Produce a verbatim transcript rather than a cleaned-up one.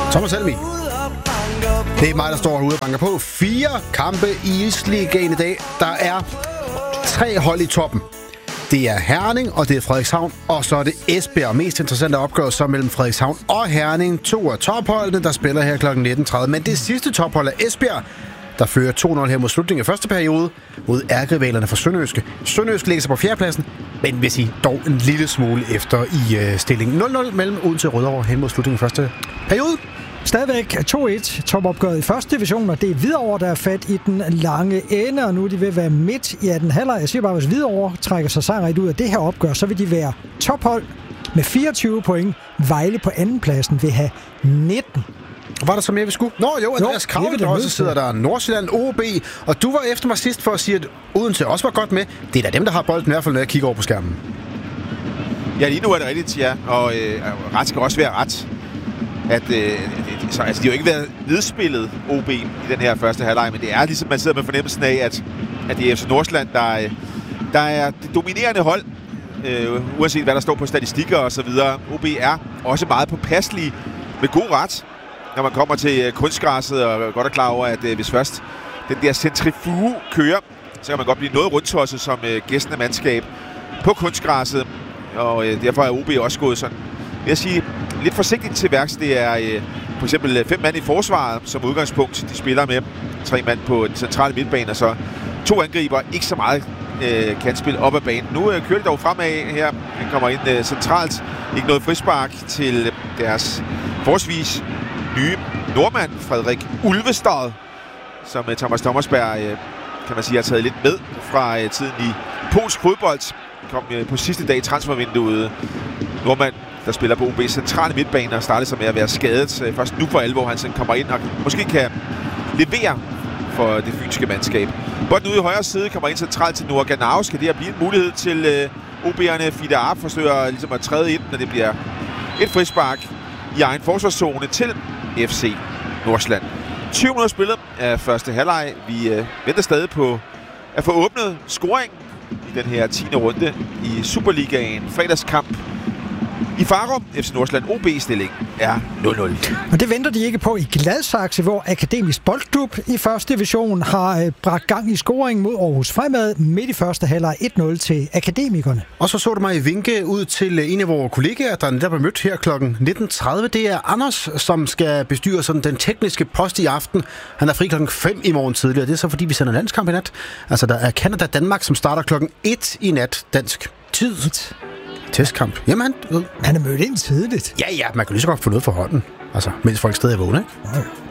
Thomas Helmi. Det er mig, der står herude og banker på. Fire kampe i Isligaen i dag. Der er tre hold i toppen. Det er Herning, og det er Frederikshavn, og så er det Esbjerg. Mest interessant opgør så mellem Frederikshavn og Herning. To af topholdene, der spiller her klokken nitten tredive. Men det sidste tophold er Esbjerg, der fører to nul her mod slutningen af første periode mod ærkerivalerne fra Sønderjyske. Sønderjyske ligger sig på fjerdepladsen, men vil sige dog en lille smule efter i øh, stillingen. nul nul mellem Odense og Rødovre hen mod slutningen af første periode. Stadigvæk to et topopgøret i første division, og det er Hvidovre, der er fat i den lange ende, og nu er de ved at være midt i anden halvleg. Jeg siger bare, hvis Hvidovre trækker sig sejrigt ud af det her opgør, så vil de være tophold med fireogtyve point. Vejle på andenpladsen vil have nitten. Var der så mere, vi skulle? Nå jo, Andreas Kravl, der også sidder der. Nordsjælland, O B, og du var efter mig sidst for at sige, at Odense også var godt med. Det er da dem, der har bolden i hvert fald, når jeg kigger over på skærmen. Ja, lige nu er det rigtigt, ja. Og øh, ret skal også være ret. At, øh, det, så, altså, de har jo ikke været nedspillet O B i den her første halvleg, men det er ligesom, man sidder med fornemmelsen af, at, at det er F C Nordsjælland, der, der er det dominerende hold, øh, uanset hvad der står på statistikker og så videre. O B er også meget påpasselig med god ret, når man kommer til kunstgræsset, og godt er klar over, at øh, hvis først den der centrifuge kører, så kan man godt blive noget rundtosset som øh, gæstende mandskab på kunstgræsset, og øh, derfor er O B også gået sådan, vil jeg sige, lidt forsigtigt til værks. Det er øh, for eksempel fem mand i forsvaret som udgangspunkt. De spiller med tre mand på den centrale midtbane, og så to angriber. Ikke så meget øh, kantspil op ad banen. Nu øh, kører de dog fremad her. Han kommer ind øh, centralt. Ikke noget frispark til deres forsvis nye nordmand, Frederik Ulvestad, som øh, Thomas Thomasberg, øh, kan man sige, har taget lidt med fra øh, tiden i polsk fodbold. Kom øh, på sidste dag i transfervinduet. Nordmand, der spiller på O B's centrale midtbane og startede sig med at være skadet. Først nu for alvor, han sådan kommer ind og måske kan levere for det fynske mandskab. Bolden ude i højre side kommer ind centralt til Noah Ganau. Skal det her blive en mulighed til øh, O B'erne? Fida Arp forsøger ligesom at træde ind, når det bliver et frispark i egen forsvarszone til F C Nordsjælland. tyve minutter spillet af første halvleg. Vi øh, venter stadig på at få åbnet scoringen i den her tiende runde i Superligaen. Fredagskamp i Farum. F C Nordsjælland O B-stilling er nul nul. Og det venter de ikke på i Gladsaxe, hvor Akademisk Boldklub i første division har øh, bragt gang i scoring mod Aarhus Fremad midt i første halvleg et nul til akademikerne. Og så så du mig vinke ud til en af vores kollegaer, der netop er mødt her klokken nitten tredive. Det er Anders, som skal bestyre sådan den tekniske post i aften. Han er fri klokken fem i morgen tidligere. Det er så fordi, vi sender landskamp i nat. Altså, der er Canada-Danmark, som starter klokken et i nat dansk tid. Testkamp. Jamen, han, han er mødt ind tidligt. Ja, ja, man kan lige så godt få noget for hånden. Altså, mens folk stadig er vågne, ikke? Ja.